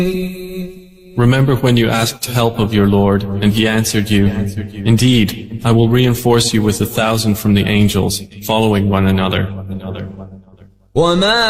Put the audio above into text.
Remember when you asked help of your Lord, and He answered you, "Indeed, I will reinforce you with 1,000 from the angels, following one another."